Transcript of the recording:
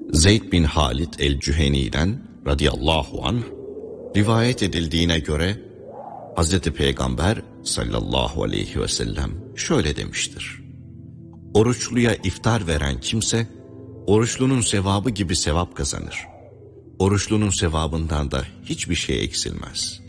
Zeyd bin Halid el-Cüheni'den radıyallahu anh rivayet edildiğine göre Hz. Peygamber sallallahu aleyhi ve sellem şöyle demiştir: Oruçluya iftar veren kimse oruçlunun sevabı gibi sevap kazanır. Oruçlunun sevabından da hiçbir şey eksilmez.